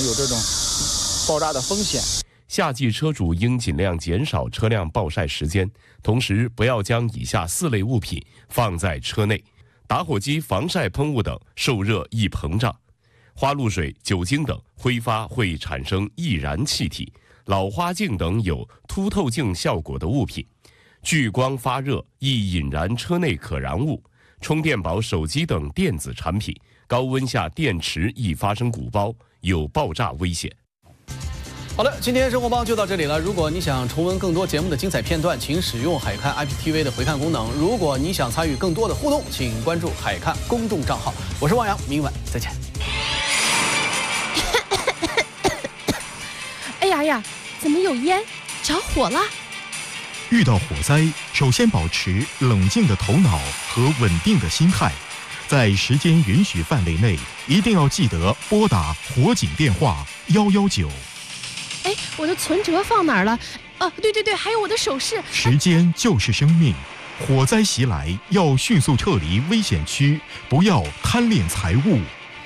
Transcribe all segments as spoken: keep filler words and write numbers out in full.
有这种爆炸的风险。 夏季车主应尽量减少车辆暴晒时间，同时不要将以下四类物品放在车内：打火机、防晒喷雾等受热易膨胀；花露水、酒精等挥发会产生易燃气体；老花镜等有凸透镜效果的物品；聚光发热易引燃车内可燃物；充电宝、手机等电子产品，高温下电池易发生鼓包，有爆炸危险。 好了，今天生活帮就到这里了。如果你想重温更多节目的精彩片段，请使用海看 I P T V 的回看功能。如果你想参与更多的互动，请关注海看公众账号。我是汪洋，明晚再见。 哎呀呀，怎么有烟？着火了！ 遇到火灾，首先保持冷静的头脑和稳定的心态，在时间允许范围内，一定要记得拨打火警电话幺幺九。 哎，我的存折放哪儿了？哦，对对对，还有我的首饰。 时间就是生命，火灾袭来要迅速撤离危险区，不要贪恋财物。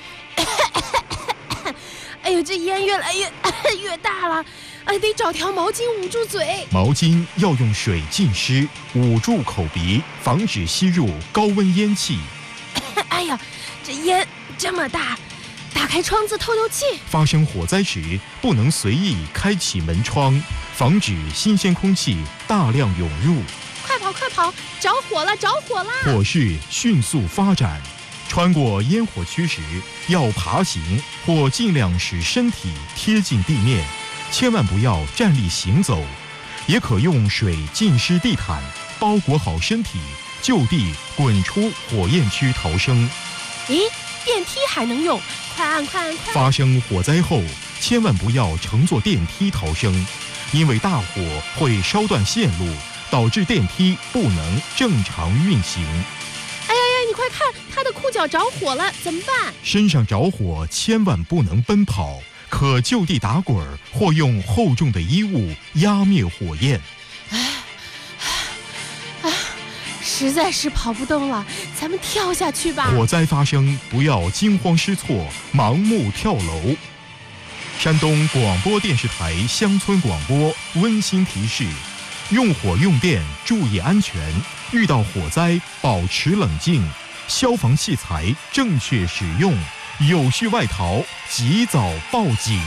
哎呦，这烟越来越越大了，哎，得找条毛巾捂住嘴。 毛巾要用水浸湿，捂住口鼻，防止吸入高温烟气。 哎呀，这烟这么大。打开窗子透透气。 发生火灾时，不能随意开启门窗，防止新鲜空气大量涌入。 快跑快跑！着火了着火了！ 火势迅速发展，穿过烟火区时，要爬行或尽量使身体贴近地面，千万不要站立行走。也可用水浸湿地毯，包裹好身体，就地滚出火焰区逃生。 咦，电梯还能用？快按快按快！ 发生火灾后，千万不要乘坐电梯逃生，因为大火会烧断线路，导致电梯不能正常运行。 哎呀呀，你快看，他的裤脚着火了，怎么办？ 身上着火千万不能奔跑，可就地打滚或用厚重的衣物压灭火焰。 哎，哎，实在是跑不动了，咱们跳下去吧。 火灾发生，不要惊慌失措，盲目跳楼。山东广播电视台乡村广播温馨提示：用火用电注意安全，遇到火灾保持冷静，消防器材正确使用，有序外逃及早报警。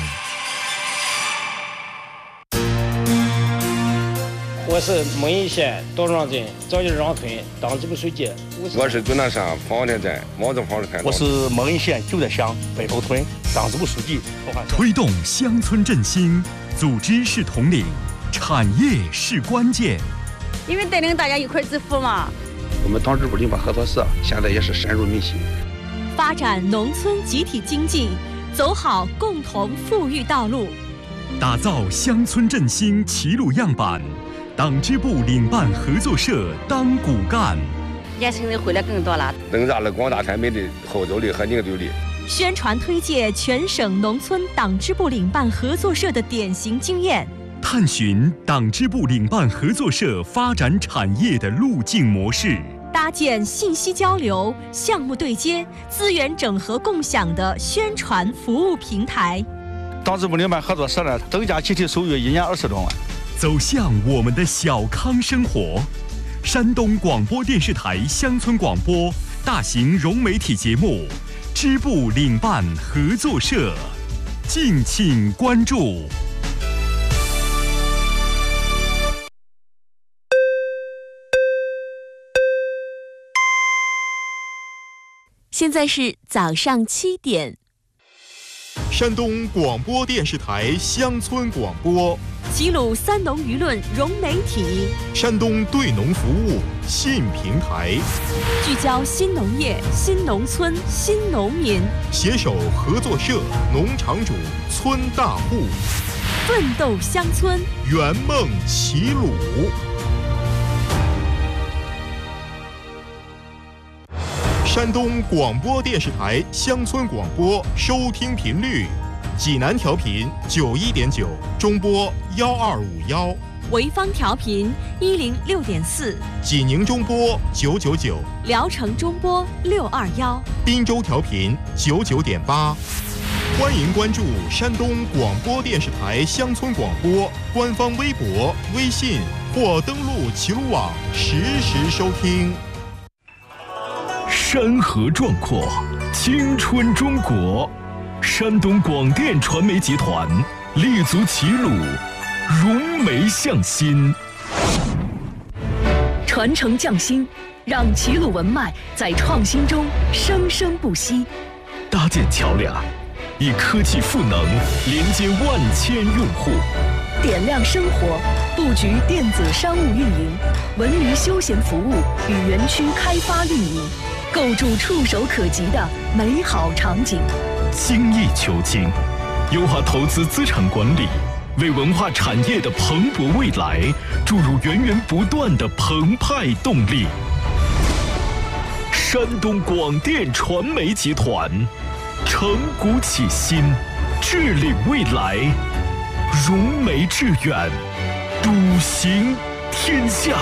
我是蒙阴县道庄镇枣叶庄村党支部书记。 我是终南山房田镇毛泽房子。 我是蒙阴县九寨乡北头村党支部书记。 推动乡村振兴，组织是统领，产业是关键。 因为带领大家一块致富嘛。 我们党支部领办合作社现在也是深入民心， 发展农村集体经济，走好共同富裕道路， 打造乡村振兴齐鲁样板。党支部领办合作社当骨干， 年轻人回来更多了， 增大了广大村民的后走力和凝聚力。 宣传推介全省农村党支部领办合作社的典型经验， 探寻党支部领办合作社发展产业的路径模式， 搭建信息交流、项目对接、资源整合共享的宣传服务平台。 党支部领办合作社呢，增加集体收入一年二十多万。 走向我们的小康生活。山东广播电视台乡村广播大型融媒体节目支部领办合作社，敬请关注。 现在是早上七点。 山东广播电视台乡村广播， 齐鲁三农舆论融媒体， 山东对农服务新平台， 聚焦新农业、新农村、新农民， 携手合作社、农场主、村大户， 奋斗乡村， 圆梦齐鲁。山东广播电视台乡村广播收听频率：济南调频九一点九，中波幺二五幺； 潍坊调频一零六点四， 济宁中波九九九， 聊城中波六二幺， 滨州调频九九点八。 欢迎关注山东广播电视台乡村广播官方微博、微信或登录齐鲁网实时收听。 山河壮阔，青春中国。山东广电传媒集团立足齐鲁，融媒向新， 传承匠心，让齐鲁文脉在创新中生生不息。 搭建桥梁，以科技赋能连接万千用户； 点亮生活，布局电子商务运营、文娱休闲服务与园区开发运营，构筑触手可及的美好场景。 精益求精，优化投资资产管理，为文化产业的蓬勃未来注入源源不断的澎湃动力。山东广电传媒集团，承股启新，治理未来，融媒致远，笃行天下。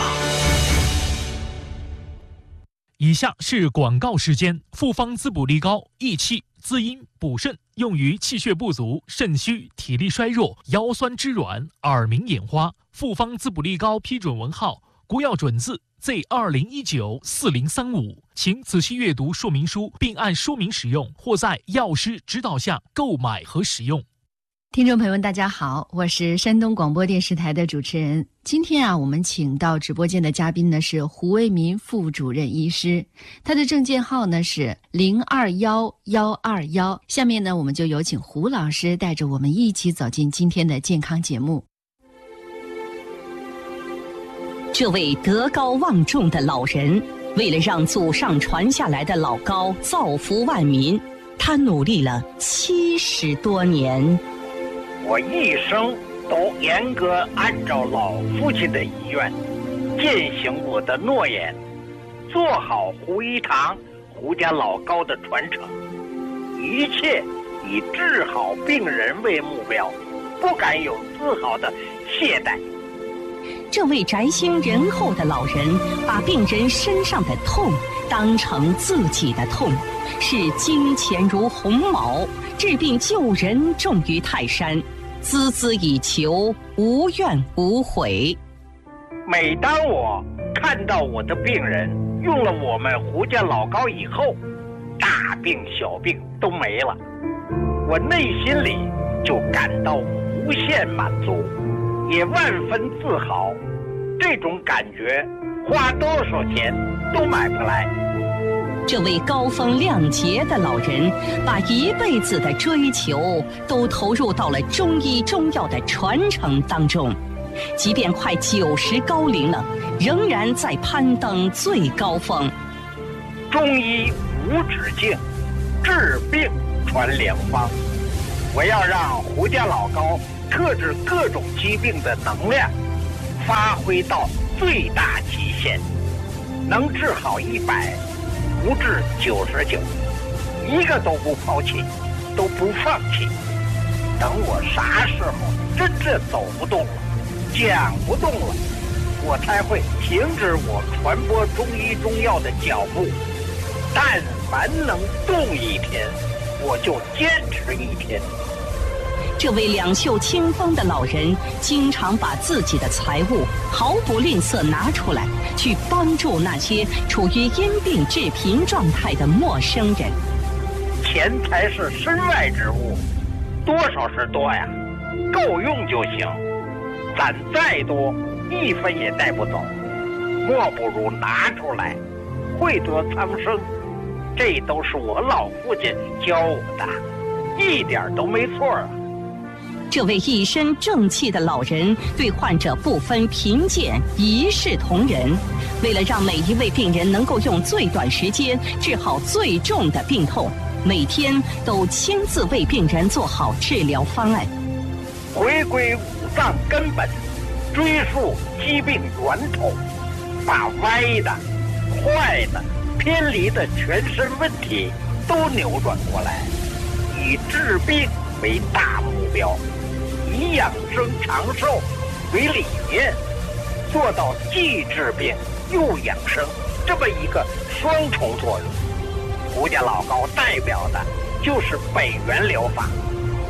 以下是广告时间。复方滋补力膏，益气滋阴补肾，用于气血不足、肾虚、体力衰弱、腰酸肢软、耳鸣眼花。复方滋补力膏批准文号：国药准字 Z 二零一九四零三五，请仔细阅读说明书，并按说明使用，或在药师指导下购买和使用。 听众朋友们，大家好，我是山东广播电视台的主持人。今天啊，我们请到直播间的嘉宾呢是胡为民副主任医师，他的证件号呢是零二幺幺二幺。下面呢，我们就有请胡老师带着我们一起走进今天的健康节目。 这位德高望重的老人，为了让祖上传下来的老高造福万民，他努力了七十多年。 我一生都严格按照老父亲的遗愿，践行我的诺言，做好胡一堂、胡家老高的传承，一切以治好病人为目标，不敢有丝毫的懈怠。 这位宅心仁厚的老人，把病人身上的痛当成自己的痛，视金钱如鸿毛，治病救人重于泰山，孜孜以求，无怨无悔。 每当我看到我的病人用了我们胡家老高以后，大病小病都没了，我内心里就感到无限满足，也万分自豪。这种感觉花多少钱都买不来。 这位高风亮节的老人，把一辈子的追求都投入到了中医中药的传承当中，即便快九十高龄了，仍然在攀登最高峰。 中医无止境，治病传良方。我要让胡家老高克制各种疾病的能量发挥到最大极限，能治好一百，不治九十九，一个都不抛弃，都不放弃。等我啥时候真正走不动了，讲不动了，我才会停止我传播中医中药的脚步。但凡能动一天，我就坚持一天。 这位两袖清风的老人，经常把自己的财物毫不吝啬拿出来，去帮助那些处于因病致贫状态的陌生人。 钱财是身外之物，多少是多呀，够用就行。攒再多，一分也带不走，莫不如拿出来，惠泽苍生。这都是我老父亲教我的，一点都没错啊。 这位一身正气的老人对患者不分贫贱，一视同仁。为了让每一位病人能够用最短时间治好最重的病痛，每天都亲自为病人做好治疗方案。 回归五脏根本，追溯疾病源头，把歪的、坏的、偏离的全身问题都扭转过来，以治病为大目标，以养生长寿为理念，做到既治病又养生这么一个双重作用。胡家老高代表的就是北元疗法，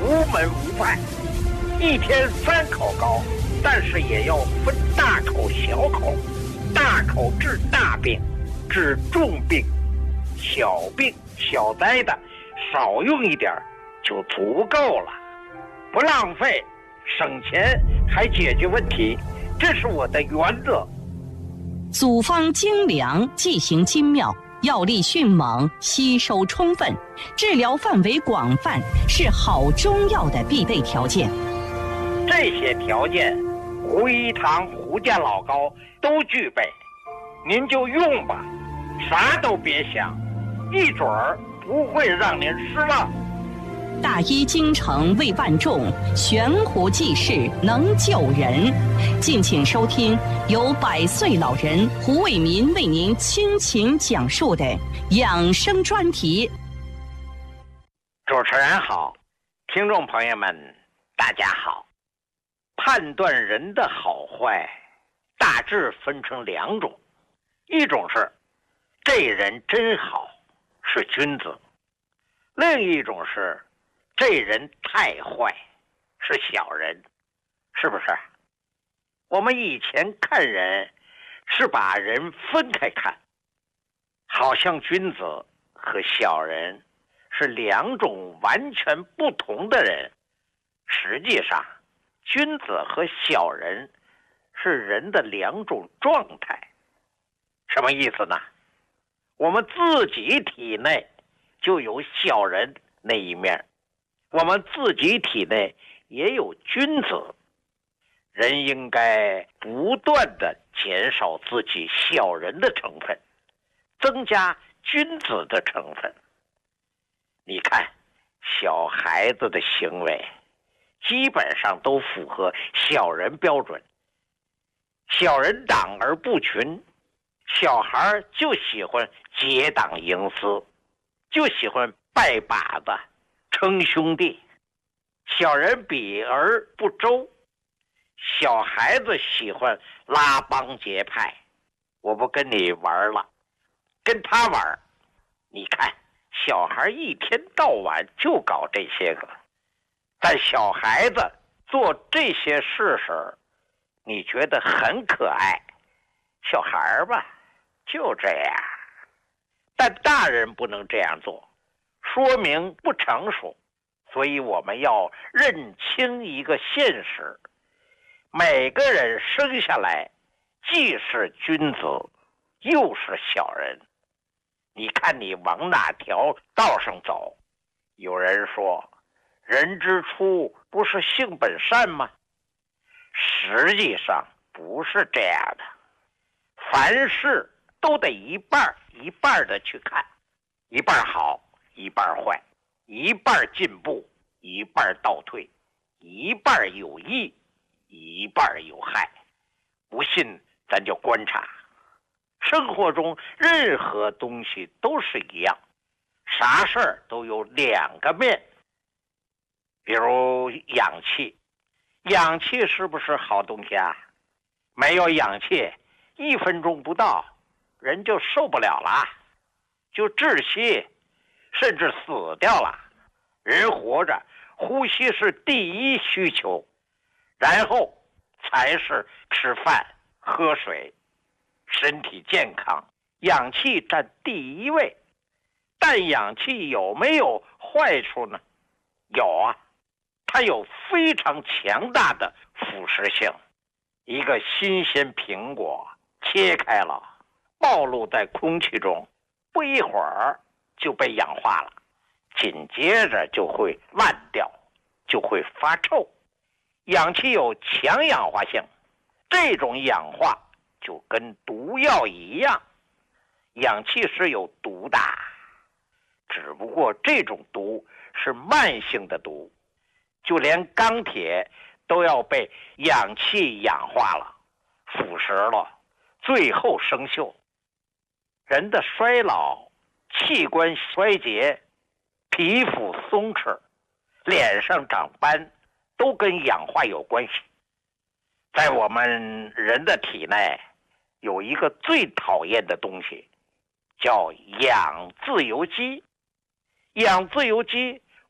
无门无派，一天三口高，但是也要分大口小口，大口治大病，治重病，小病小灾的少用一点就足够了，不浪费，省钱还解决问题，这是我的原则。 组方精良，剂型精妙，药力迅猛，吸收充分，治疗范围广泛，是好中药的必备条件。 这些条件，胡一堂、胡家老高都具备，您就用吧，啥都别想，一准儿不会让您失望。 大医精诚为万众，悬壶济世能救人。敬请收听由百岁老人胡卫民为您倾情讲述的养生专题。 主持人好，听众朋友们大家好。判断人的好坏大致分成两种，一种是这人真好，是君子，另一种是这人太坏，是小人，是不是？我们以前看人是把人分开看，好像君子和小人是两种完全不同的人。实际上，君子和小人是人的两种状态。什么意思呢？我们自己体内就有小人那一面，我们自己体内也有君子，人应该不断的减少自己小人的成分，增加君子的成分。你看，小孩子的行为基本上都符合小人标准，小人党而不群，小孩就喜欢结党营私，就喜欢拜把子称兄弟，小人比而不周，小孩子喜欢拉帮结派，我不跟你玩了，跟他玩。你看小孩一天到晚就搞这些个，但小孩子做这些事时你觉得很可爱，小孩吧就这样，但大人不能这样做，说明不成熟。所以我们要认清一个现实，每个人生下来既是君子又是小人。你看你往哪条道上走，有人说人之初不是性本善吗？实际上不是这样的，凡事都得一半一半的去看，一半好一半坏，一半进步一半倒退，一半有益一半有害。不信咱就观察，生活中任何东西都是一样，啥事儿都有两个面。比如氧气，氧气是不是好东西啊？没有氧气，一分钟不到人就受不了了，就窒息，甚至死掉了。人活着，呼吸是第一需求，然后才是吃饭喝水，身体健康，氧气占第一位。但氧气有没有坏处呢？有啊，它有非常强大的腐蚀性。一个新鲜苹果切开了，暴露在空气中，不一会儿就被氧化了，紧接着就会烂掉，就会发臭。氧气有强氧化性，这种氧化就跟毒药一样，氧气是有毒的，只不过这种毒是慢性的毒，就连钢铁都要被氧气氧化了，腐蚀了，最后生锈。人的衰老，器官衰竭，皮肤松弛，脸上长斑，都跟氧化有关系。在我们人的体内有一个最讨厌的东西，叫氧自由基。氧自由基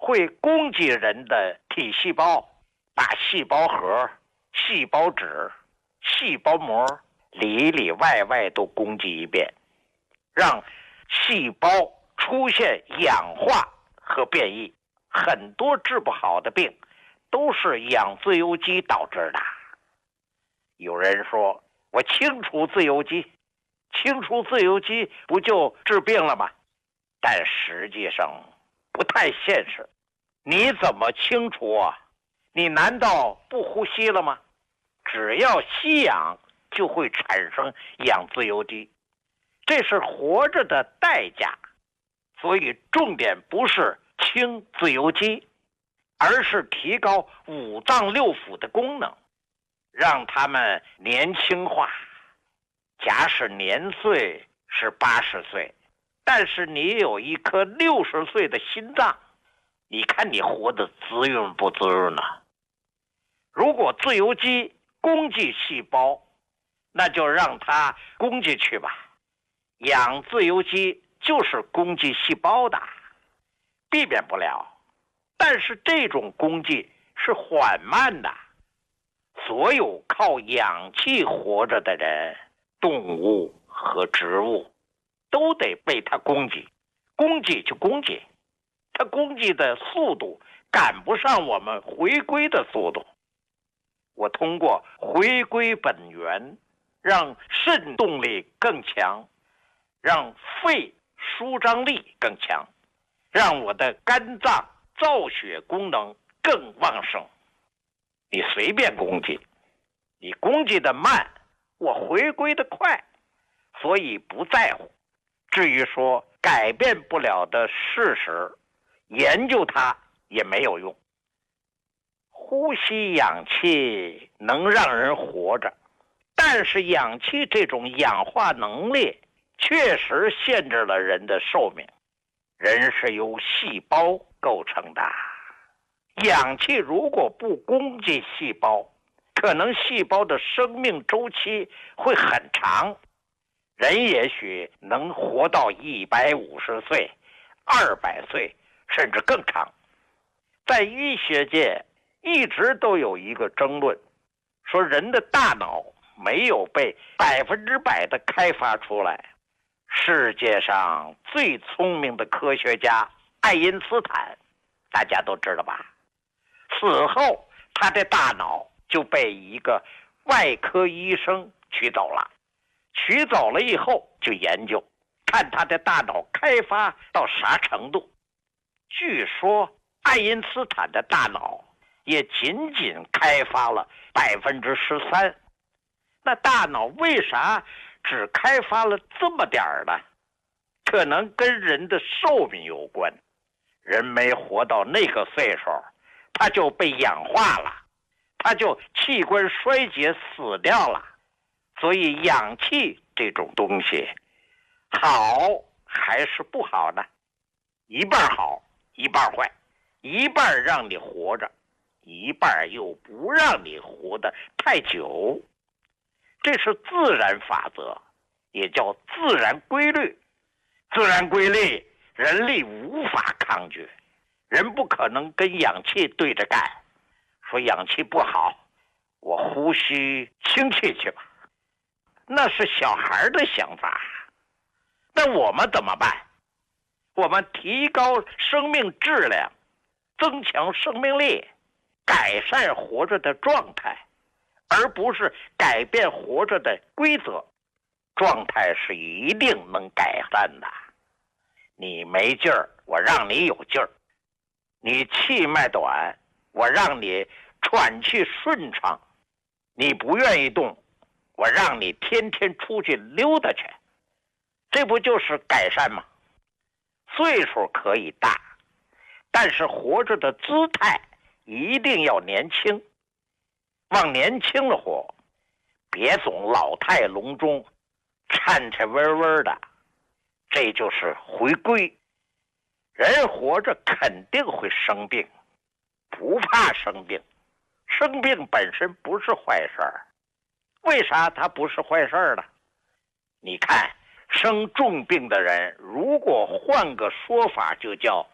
会攻击人的体细胞，把细胞核、细胞质、细胞膜里里外外都攻击一遍，让细胞出现氧化和变异。很多治不好的病都是氧自由基导致的。有人说，我清除自由基，清除自由基不就治病了吗？但实际上不太现实。你怎么清除啊？你难道不呼吸了吗？只要吸氧就会产生氧自由基，这是活着的代价。所以重点不是清自由基，而是提高五脏六腑的功能，让它们年轻化。假使年岁是八十岁，但是你有一颗六十岁的心脏，你看你活得滋润不滋润呢？如果自由基攻击细胞，那就让它攻击去吧。氧自由基就是攻击细胞的，避免不了。但是这种攻击是缓慢的。所有靠氧气活着的人，动物和植物，都得被它攻击。攻击就攻击，它攻击的速度赶不上我们回归的速度。我通过回归本源，让肾动力更强，让肺舒张力更强，让我的肝脏造血功能更旺盛。你随便攻击，你攻击的慢，我回归的快，所以不在乎。至于说改变不了的事实，研究它也没有用。呼吸氧气能让人活着，但是氧气这种氧化能力确实限制了人的寿命。人是由细胞构成的，氧气如果不攻击细胞，可能细胞的生命周期会很长，人也许能活到一百五十岁、二百岁，甚至更长。在医学界一直都有一个争论，说人的大脑没有被百分之百的开发出来。世界上最聪明的科学家爱因斯坦，大家都知道吧？死后他的大脑就被一个外科医生取走了，取走了以后就研究，看他的大脑开发到啥程度。据说爱因斯坦的大脑也仅仅开发了百分之十三，那大脑为啥只开发了这么点儿呢？可能跟人的寿命有关。人没活到那个岁数，他就被氧化了，他就器官衰竭死掉了。所以氧气这种东西，好还是不好呢？一半好，一半坏，一半让你活着，一半又不让你活得太久。这是自然法则，也叫自然规律。自然规律人力无法抗拒，人不可能跟氧气对着干，说氧气不好，我呼吸氢气去吧，那是小孩的想法。那我们怎么办？我们提高生命质量，增强生命力，改善活着的状态，而不是改变活着的规则。状态是一定能改善的。你没劲儿，我让你有劲儿；你气脉短，我让你喘气顺畅；你不愿意动，我让你天天出去溜达去。这不就是改善吗？岁数可以大，但是活着的姿态一定要年轻，往年轻了活，别总老态龙钟，颤颤巍巍的。这就是回归。人活着肯定会生病，不怕生病，生病本身不是坏事儿。为啥它不是坏事儿呢？你看生重病的人，如果换个说法，就叫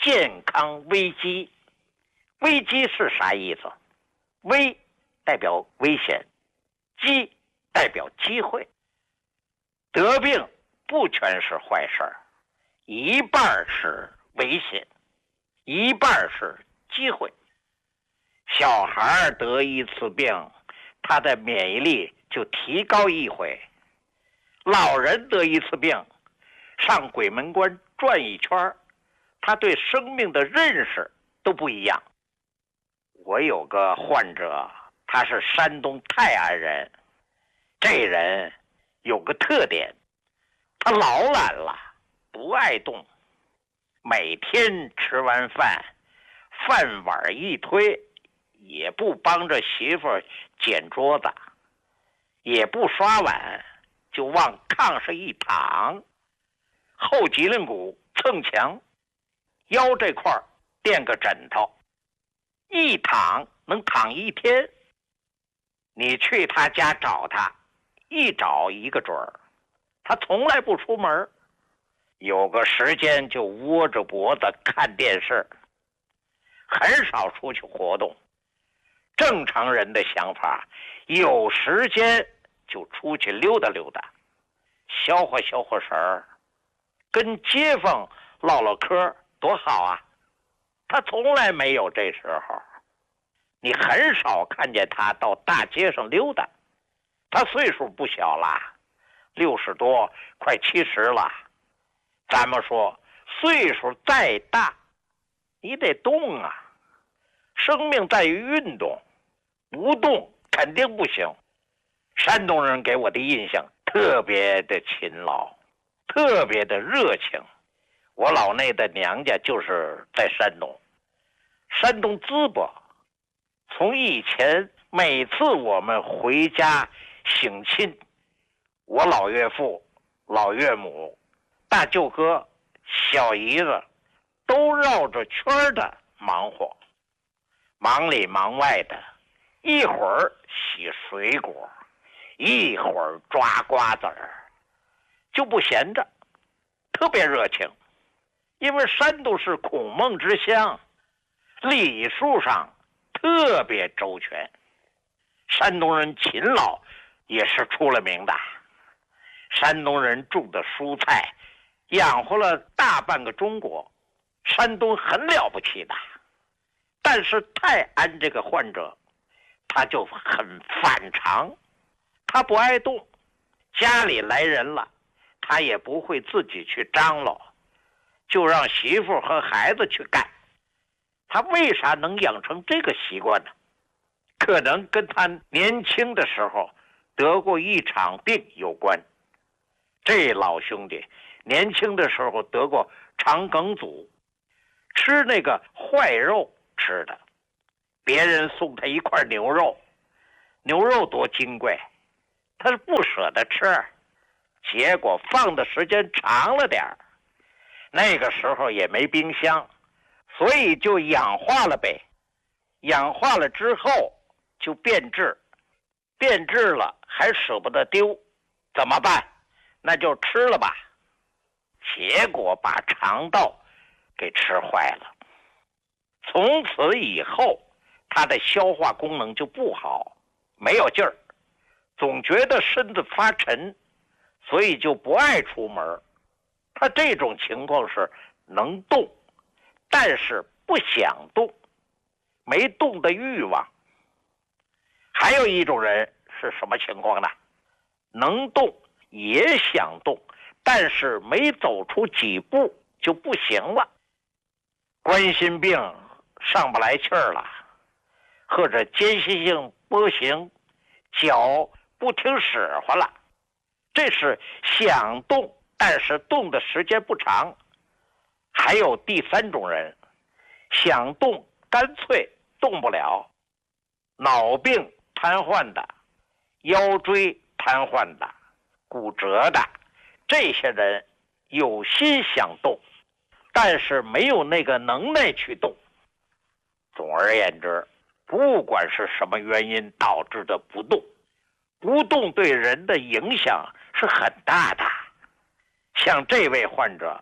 健康危机。危机是啥意思？危代表危险，机代表机会。得病不全是坏事儿，一半是危险，一半是机会。小孩得一次病，他的免疫力就提高一回；老人得一次病，上鬼门关转一圈，他对生命的认识都不一样。我有个患者，他是山东泰安人，这人有个特点，他老懒了，不爱动，每天吃完饭，饭碗一推，也不帮着媳妇捡桌子，也不刷碗，就往炕上一躺，后脊梁骨蹭墙，腰这块垫个枕头，一躺能躺一天。你去他家找他，一找一个准儿，他从来不出门，有个时间就窝着脖子看电视，很少出去活动。正常人的想法，有时间就出去溜达溜达，消化消化神儿，跟街坊唠唠嗑多好啊。他从来没有这时候，你很少看见他到大街上溜达。他岁数不小了，六十多快七十了。咱们说岁数再大，你得动啊，生命在于运动，不动肯定不行。山东人给我的印象特别的勤劳，特别的热情。我老内的娘家就是在山东，山东淄博。从以前每次我们回家省亲，我老岳父、老岳母、大舅哥、小姨子都绕着圈的忙活，忙里忙外的，一会儿洗水果，一会儿抓瓜子儿，就不闲着，特别热情。因为山东是孔孟之乡，礼数上特别周全，山东人勤劳也是出了名的。山东人种的蔬菜养活了大半个中国，山东很了不起的。但是泰安这个患者他就很反常，他不爱动，家里来人了他也不会自己去张罗，就让媳妇和孩子去干。他为啥能养成这个习惯呢？可能跟他年轻的时候得过一场病有关。这老兄弟年轻的时候得过肠梗阻，吃那个坏肉吃的，别人送他一块牛肉，牛肉多金贵，他是不舍得吃，结果放的时间长了点儿，那个时候也没冰箱，所以就氧化了呗。氧化了之后就变质，变质了还舍不得丢，怎么办？那就吃了吧。结果把肠道给吃坏了，从此以后他的消化功能就不好，没有劲儿，总觉得身子发沉，所以就不爱出门。他这种情况是能动，但是不想动，没动的欲望。还有一种人是什么情况呢？能动也想动，但是没走出几步就不行了。冠心病上不来气儿了，或者间歇性跛行，脚不听使唤了，这是想动但是动的时间不长。还有第三种人，想动干脆动不了，脑病瘫痪的，腰椎瘫痪的，骨折的，这些人有心想动，但是没有那个能耐去动。总而言之，不管是什么原因导致的不动，不动对人的影响是很大的。像这位患者，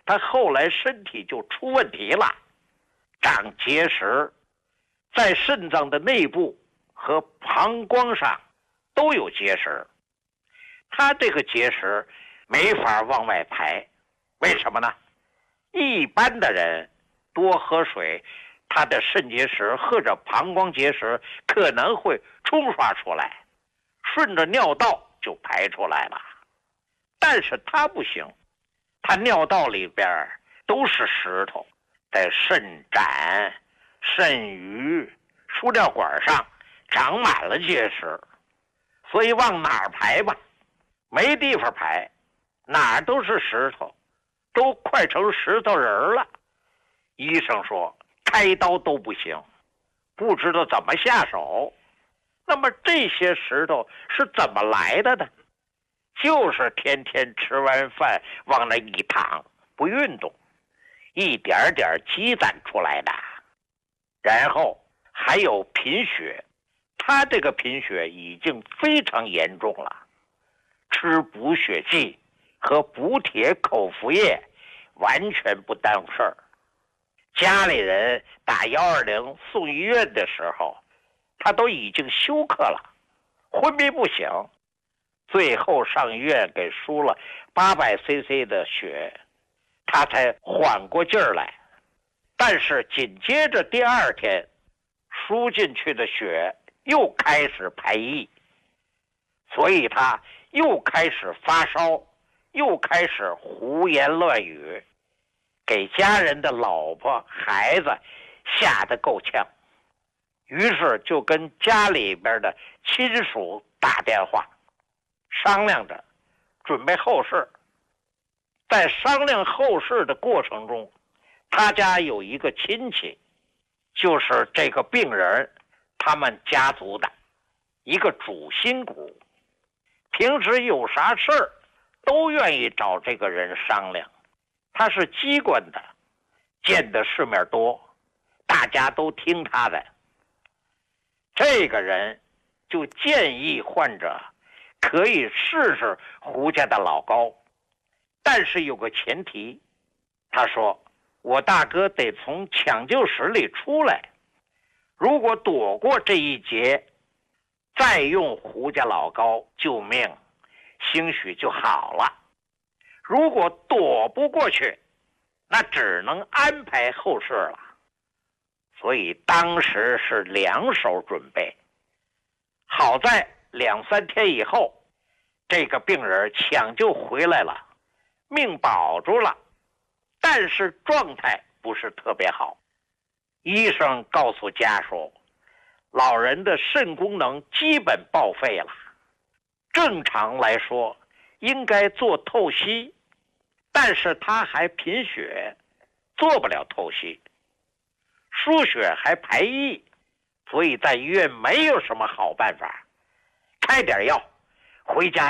他后来身体就出问题了，长结石，在肾脏的内部和膀胱上都有结石。他这个结石没法往外排，为什么呢？一般的人多喝水，他的肾结石或者膀胱结石可能会冲刷出来，顺着尿道就排出来了。但是他不行，他尿道里边都是石头，在肾盏、肾盂、输尿管上长满了结石，所以往哪儿排吧，没地方排，哪儿都是石头，都快成石头人了。医生说开刀都不行，不知道怎么下手。那么这些石头是怎么来的呢？就是天天吃完饭往那一躺，不运动，一点点积攒出来的。然后还有贫血，他这个贫血已经非常严重了，吃补血剂和补铁口服液完全不当事儿。家里人打幺二零送医院的时候，他都已经休克了，昏迷不醒，最后上医院给输了八百 C C 的血，他才缓过劲儿来。但是紧接着第二天，输进去的血又开始排异，所以他又开始发烧，又开始胡言乱语，给家人的老婆孩子吓得够呛。于是就跟家里边的亲属打电话商量着准备后事。在商量后事的过程中，他家有一个亲戚，就是这个病人他们家族的一个主心骨，平时有啥事儿都愿意找这个人商量。他是机关的，见的世面多，大家都听他的。这个人就建议患者可以试试胡家的老高，但是有个前提，他说我大哥得从抢救室里出来，如果躲过这一劫，再用胡家老高救命，兴许就好了。如果躲不过去，那只能安排后事了。所以当时是两手准备。好在两三天以后，这个病人抢救回来了，命保住了，但是状态不是特别好。医生告诉家属，老人的肾功能基本报废了，正常来说应该做透析，但是他还贫血，做不了透析，输血还排异，所以在医院没有什么好办法，开点药回家